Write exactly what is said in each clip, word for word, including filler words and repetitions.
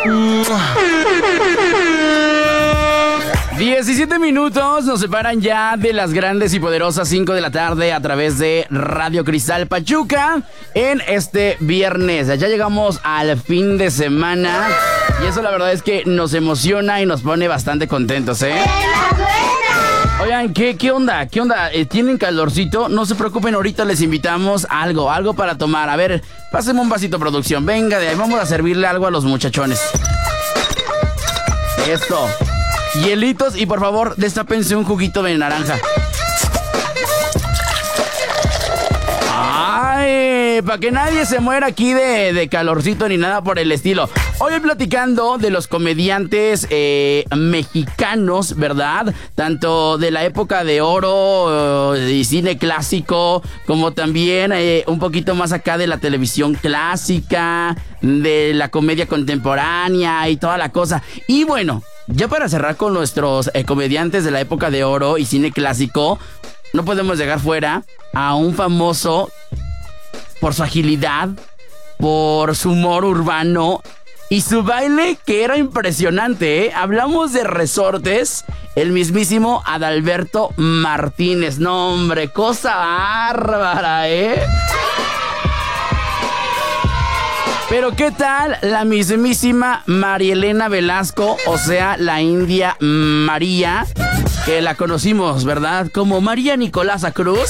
diecisiete minutos nos separan ya de las grandes y poderosas cinco de la tarde a través de Radio Cristal Pachuca en este viernes. Ya llegamos al fin de semana y eso la verdad es que nos emociona y nos pone bastante contentos, ¿eh? Oigan, ¿qué, qué onda? ¿Qué onda? Eh, ¿Tienen calorcito? No se preocupen, ahorita les invitamos algo, algo para tomar. A ver, pásenme un vasito, producción. Venga de ahí, vamos a servirle algo a los muchachones. Esto. Hielitos y por favor, destápense un juguito de naranja. ¡Ay! Para que nadie se muera aquí de, de calorcito ni nada por el estilo. Hoy platicando de los comediantes eh, mexicanos, ¿verdad? Tanto de la época de oro eh, y cine clásico, como también eh, un poquito más acá de la televisión clásica, de la comedia contemporánea y toda la cosa. Y bueno, ya para cerrar con nuestros eh, comediantes de la época de oro y cine clásico, no podemos dejar fuera a un famoso por su agilidad, por su humor urbano y su baile que era impresionante, ¿eh? Hablamos de Resortes, el mismísimo Adalberto Martínez. No, hombre, cosa bárbara, ¿eh? Pero ¿qué tal la mismísima Marielena Velasco, o sea, la India María, que la conocimos, ¿verdad? Como María Nicolasa Cruz.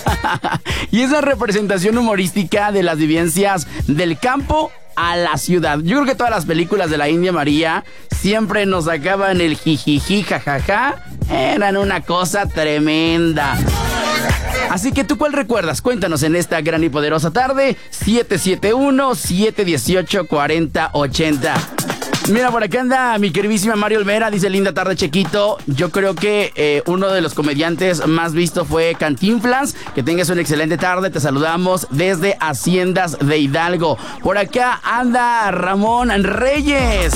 Y esa representación humorística de las vivencias del campo a la ciudad. Yo creo que todas las películas de la India María siempre nos sacaban el jijiji, jajaja. Eran una cosa tremenda. Así que, ¿tú cuál recuerdas? Cuéntanos en esta gran y poderosa tarde. siete siete uno, siete uno ocho, cuatro cero ocho cero. Mira, por acá anda mi queridísima Mario Olvera. Dice, linda tarde, Chequito. Yo creo que eh, uno de los comediantes más visto fue Cantinflas. Que tengas una excelente tarde. Te saludamos desde Haciendas de Hidalgo. Por acá anda Ramón Reyes.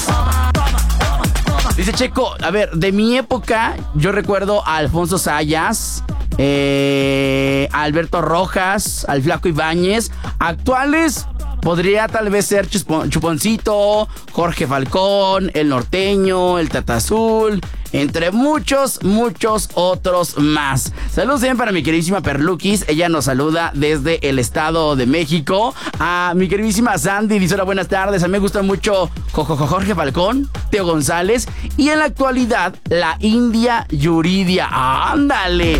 Dice Checo, a ver, de mi época yo recuerdo a Alfonso Sayas, eh, a Alberto Rojas, al Flaco Ibáñez. Actuales podría tal vez ser Chuspon, Chuponcito, Jorge Falcón, El Norteño, El Tata Azul, entre muchos, muchos otros más. Saludos bien para mi queridísima Perluquis. Ella nos saluda desde el Estado de México. A mi queridísima Sandy dice, hola, buenas tardes. A mí me gusta mucho Jorge Falcón, Teo González y en la actualidad la India Yuridia. ¡Ándale!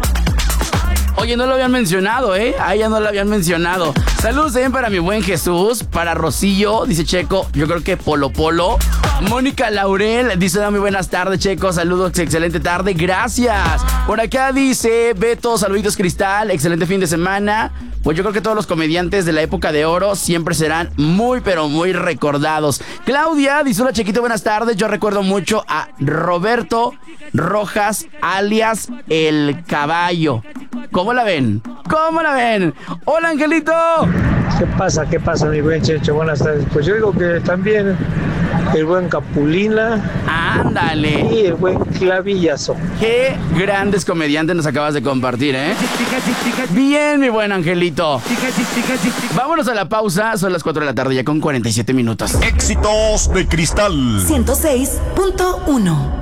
Oye, no lo habían mencionado, ¿eh? A ella no lo habían mencionado. Saludos también para mi buen Jesús, para Rocío, dice Checo, yo creo que Polo Polo. Mónica Laurel dice, muy buenas tardes, Checo, saludos, excelente tarde, gracias. Por acá dice Beto, saluditos Cristal, excelente fin de semana. Pues yo creo que todos los comediantes de la época de oro siempre serán muy, pero muy recordados. Claudia dice, hola, Chequito, buenas tardes. Yo recuerdo mucho a Roberto Rojas, alias El Caballo. ¿Cómo la ven? ¿Cómo la ven? ¡Hola, Angelito! ¿Qué pasa? ¿Qué pasa, mi buen Checho? Buenas tardes. Pues yo digo que también el buen Capulina. ¡Ándale! Y el buen Clavillazo. ¡Qué grandes comediantes nos acabas de compartir, eh! Bien, mi buen Angelito. Vámonos a la pausa. Son las cuatro de la tarde ya con cuarenta y siete minutos. Éxitos de Cristal ciento seis punto uno.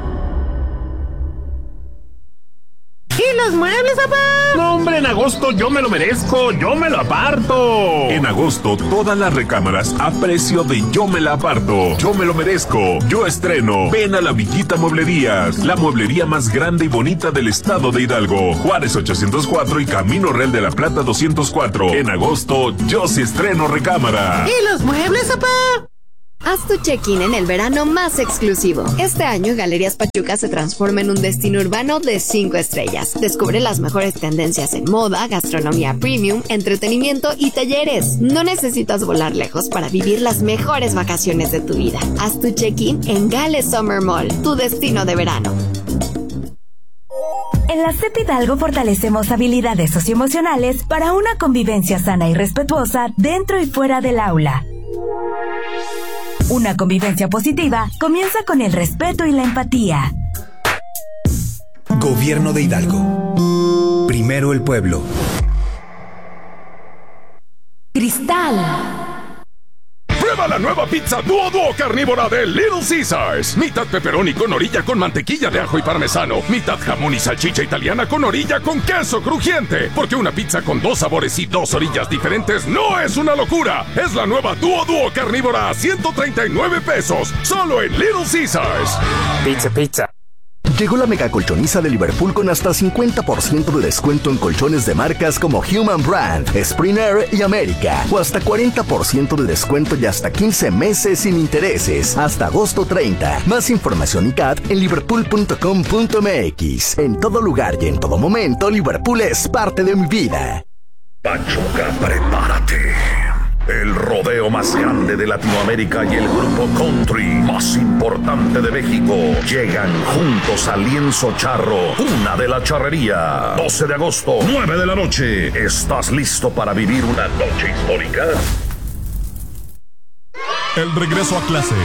¿Y los muebles, papá? No, hombre, en agosto yo me lo merezco, yo me lo aparto. En agosto, todas las recámaras a precio de yo me la aparto. Yo me lo merezco, yo estreno. Ven a la Villita Mueblerías, la mueblería más grande y bonita del estado de Hidalgo. Juárez ochocientos cuatro y Camino Real de la Plata doscientos cuatro. En agosto, yo sí estreno recámara. ¿Y los muebles, papá? Haz tu check-in en el verano más exclusivo. Este año, Galerías Pachuca se transforma en un destino urbano de cinco estrellas. Descubre las mejores tendencias en moda, gastronomía premium, entretenimiento y talleres. No necesitas volar lejos para vivir las mejores vacaciones de tu vida. Haz tu check-in en Gale Summer Mall, tu destino de verano. En la C E P Hidalgo fortalecemos habilidades socioemocionales para una convivencia sana y respetuosa dentro y fuera del aula. Una convivencia positiva comienza con el respeto y la empatía. Gobierno de Hidalgo. Primero el pueblo. Cristal. Prueba la nueva pizza Duo Duo carnívora de Little Caesars. Mitad pepperoni con orilla con mantequilla de ajo y parmesano. Mitad jamón y salchicha italiana con orilla con queso crujiente. Porque una pizza con dos sabores y dos orillas diferentes no es una locura. Es la nueva Duo Duo carnívora a ciento treinta y nueve pesos. Solo en Little Caesars. Pizza, pizza. Llegó la mega colchoniza de Liverpool con hasta cincuenta por ciento de descuento en colchones de marcas como Human Brand, Springer y América. O hasta cuarenta por ciento de descuento y hasta quince meses sin intereses. Hasta agosto treinta. Más información y C A T en liverpool punto com punto m x. En todo lugar y en todo momento, Liverpool es parte de mi vida. Pachuca, prepárate. El rodeo más grande de Latinoamérica y el grupo country más importante de México llegan juntos a Lienzo Charro, cuna de la charrería. doce de agosto, nueve de la noche. ¿Estás listo para vivir una noche histórica? El regreso a clases,